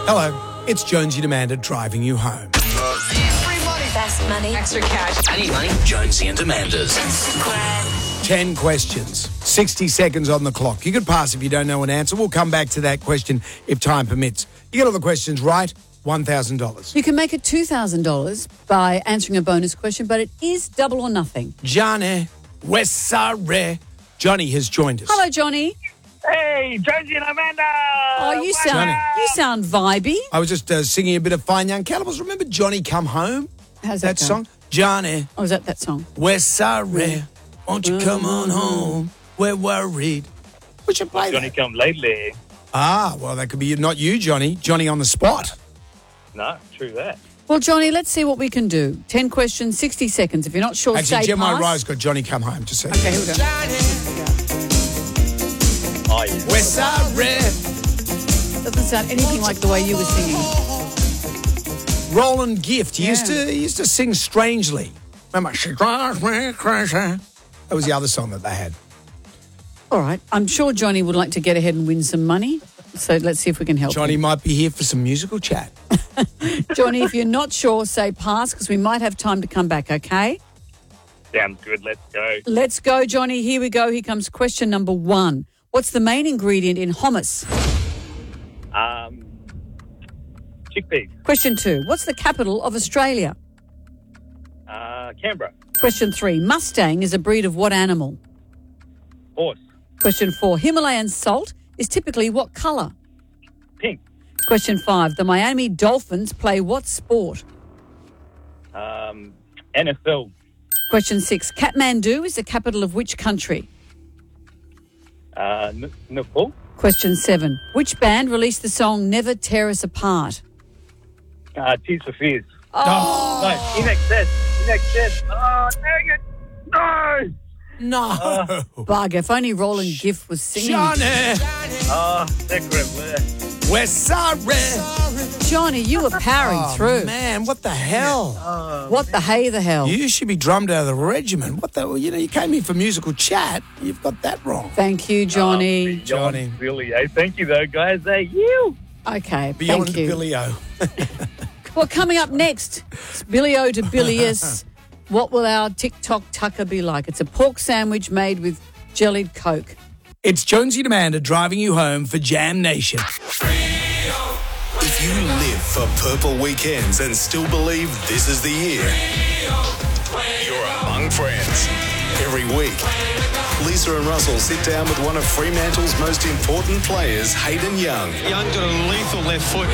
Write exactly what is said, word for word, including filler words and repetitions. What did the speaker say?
Hello, it's Jonesy and Amanda driving you home. Free money. Fast money. Extra cash. I need money. Jonesy and Amanda's. Ten questions, sixty seconds on the clock. You could pass if you don't know an answer. We'll come back to that question if time permits. You get all the questions right, one thousand dollars. You can make it two thousand dollars by answering a bonus question, but it is double or nothing. Johnny, Wessare. Johnny has joined us. Hello, Johnny. Hey, Jonesy and Amanda! Oh, you sound Johnny. you sound vibey. I was just uh, singing a bit of Fine Young Cannibals. Remember Johnny Come Home? How's That that, go? song? Johnny, Oh, is that that song? Wessare. Won't you come on home? We're worried. We should play Johnny that. come lately. Ah, well, that could be not you, Johnny. Johnny on the spot. No, true that. Well, Johnny, let's see what we can do. Ten questions, sixty seconds. If you're not sure, Actually, say Gemini pass. Rose got Johnny Come Home to see. Okay, here we go. Oh, yeah. Wessare. Doesn't sound anything like the way you were singing. Roland Gift. He used Yeah. to he used to sing strangely. Remember, she drives me crazy. That was the other song that they had. All right. I'm sure Johnny would like to get ahead and win some money. So let's see if we can help Johnny him. might be here for some musical chat. Johnny, if you're not sure, say pass because we might have time to come back, okay? Sounds good. Let's go. Let's go, Johnny. Here we go. Here comes question number one. What's the main ingredient in hummus? Um, chickpeas. Question two. What's the capital of Australia? Uh, Canberra. Question three. Mustang is a breed of what animal? Horse. Question four. Himalayan salt is typically what colour? Pink. Question five. The Miami Dolphins play what sport? Um, N F L. Question six. Kathmandu is the capital of which country? Uh, N- Nepal. Question seven. Which band released the song Never Tear Us Apart? Uh, Tears for Fears. Oh, No, In Excess. In Excess. Oh, dang it. No. no. Bugger, if only Roland Gift was singing. Johnny. Oh, that great. Wessare. Johnny, you were powering Oh, through. man, what the hell? What the hey the hell? You should be drummed out of the regiment. What the? You know, you came here for musical chat. You've got that wrong. Thank you, Johnny. Johnny. Billy. Hey, thank you, though, guys. Hey, you. Okay, Beyond thank you. Billy O. Well, coming up next, it's Billy O to Billius. What will our TikTok tucker be like? It's a pork sandwich made with jellied Coke. It's Jonesy and Amanda driving you home for Jam Nation. If you live for purple weekends and still believe this is the year, you're among friends. Every week, Lisa and Russell sit down with one of Fremantle's most important players, Hayden Young. Young got a lethal left foot.